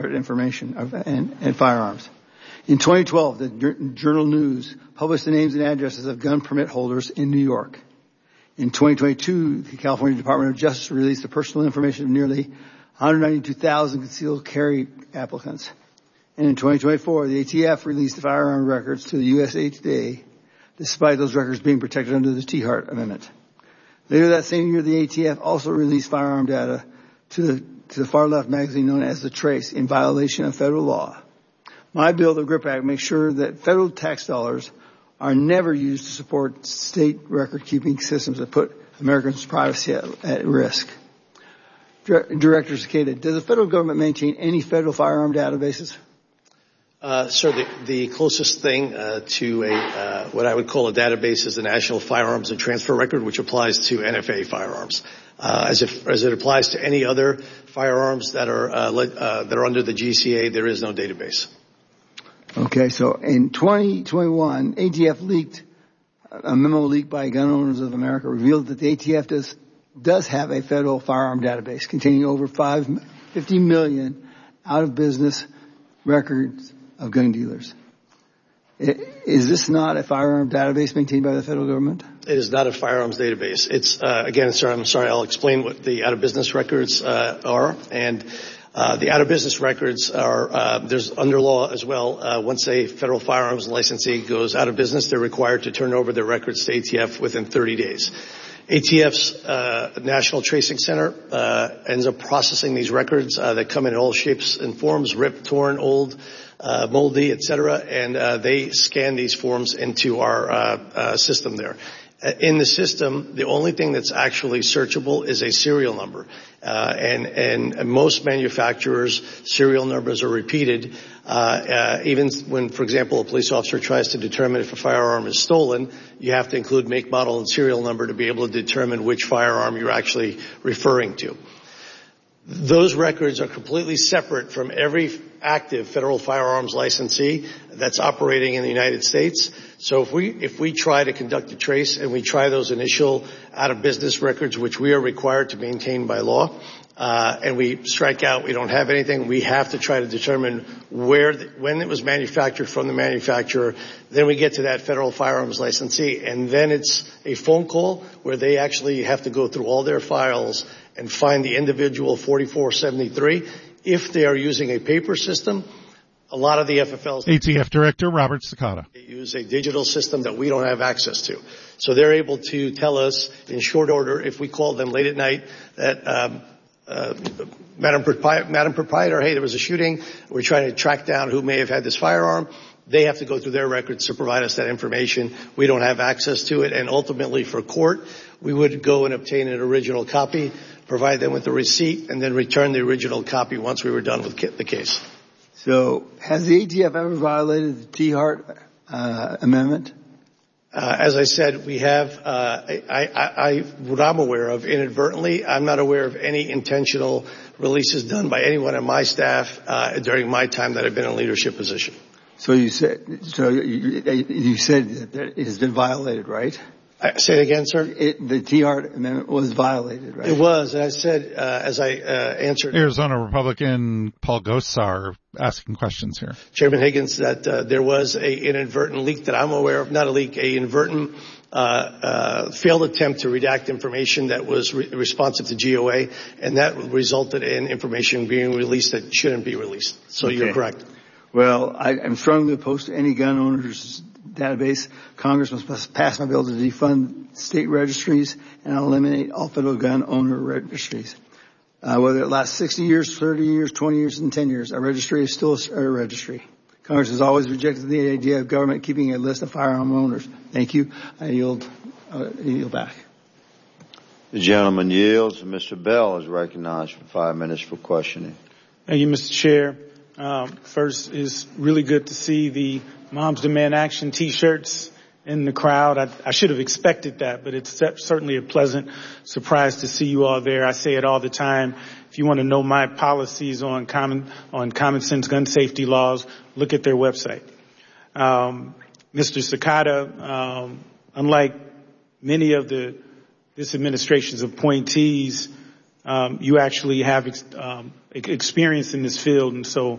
information and firearms. In 2012, the Journal News published the names and addresses of gun permit holders in New York. In 2022, the California Department of Justice released the personal information of nearly 192,000 concealed carry applicants. And in 2024, the ATF released the firearm records to the USA Today, despite those records being protected under the Tiahrt Amendment. Later that same year, the ATF also released firearm data to the far-left magazine known as The Trace in violation of federal law. My bill, the GRIP Act, makes sure that federal tax dollars are never used to support state record-keeping systems that put Americans' privacy at risk. Director Cicada, does the federal government maintain any federal firearm databases? Sir, the closest thing to what I would call a database is the National Firearms and Transfer Record, which applies to NFA firearms. As it applies to any other firearms that are under the GCA, there is no database. Okay, so in 2021, ATF leaked a memo leaked by Gun Owners of America revealed that the ATF does have a federal firearm database containing over 50 million out of business records of gun dealers. Is this not a firearm database maintained by the federal government? It is not a firearms database. It's, again, sir, I'm sorry, I'll explain what the out of business records are. And the out of business records are, there's under law as well, once a federal firearms licensee goes out of business, they're required to turn over their records to ATF within 30 days. ATF's National Tracing Center ends up processing these records that come in all shapes and forms, ripped, torn, old, moldy, etc., and they scan these forms into our system there. In the system, the only thing that's actually searchable is a serial number. And most manufacturers' serial numbers are repeated. Even when, for example, a police officer tries to determine if a firearm is stolen, you have to include make, model, and serial number to be able to determine which firearm you're actually referring to. Those records are completely separate from every active federal firearms licensee that's operating in the United States. So if we try to conduct a trace and we try those initial out of business records, which we are required to maintain by law, and we strike out, we don't have anything, we have to try to determine when it was manufactured from the manufacturer. Then we get to that federal firearms licensee, and then it's a phone call where they actually have to go through all their files and find the individual 4473. If they are using a paper system, a lot of the FFLs... ATF Director Robert Cicada. ...use a digital system that we don't have access to. So they're able to tell us in short order, if we call them late at night, that Madam Proprietor, hey, there was a shooting. We're trying to track down who may have had this firearm. They have to go through their records to provide us that information. We don't have access to it. And ultimately for court, we would go and obtain an original copy, provide them with the receipt, and then return the original copy once we were done with the case. So has the ATF ever violated the Tiahrt Amendment? As I said, we have, what I'm aware of inadvertently, I'm not aware of any intentional releases done by anyone on my staff during my time that I've been in a leadership position. So you said that it has been violated, right? Say it again, sir? The Tiahrt Amendment was violated, right? It was. And I said, as I answered... Arizona Republican Paul Gosar asking questions here. Chairman Higgins, that there was an inadvertent leak that I'm aware of, not a leak, an inadvertent failed attempt to redact information that was responsive to GOA, and that resulted in information being released that shouldn't be released. So okay. You're correct. Well, I'm strongly opposed to any gun owners database. Congress must pass my bill to defund state registries and eliminate all federal gun owner registries. Whether it lasts 60 years, 30 years, 20 years, and 10 years, a registry is still a registry. Congress has always rejected the idea of government keeping a list of firearm owners. Thank you. I yield back. The gentleman yields. Mr. Bell is recognized for 5 minutes for questioning. Thank you, Mr. Chair. First, it's really good to see the Moms Demand Action T-shirts in the crowd. I should have expected that, but it's certainly a pleasant surprise to see you all there. I say it all the time. If you want to know my policies on common sense gun safety laws, look at their website. Mr. Cicada, unlike many of this administration's appointees, you actually have experience in this field, and so